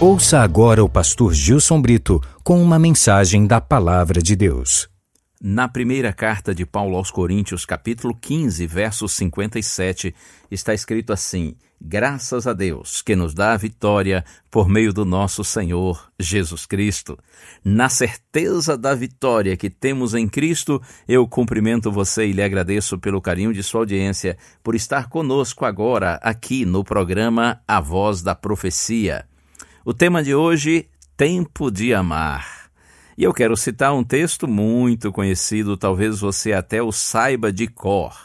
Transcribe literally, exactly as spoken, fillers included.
Ouça agora o pastor Gilson Brito com uma mensagem da Palavra de Deus. Na primeira carta de Paulo aos Coríntios, capítulo quinze, verso cinquenta e sete, está escrito assim: graças a Deus que nos dá a vitória por meio do nosso Senhor Jesus Cristo. Na certeza da vitória que temos em Cristo, eu cumprimento você e lhe agradeço pelo carinho de sua audiência, por estar conosco agora aqui no programa A Voz da Profecia. O tema de hoje, Tempo de Amar. E eu quero citar um texto muito conhecido, talvez você até o saiba de cor.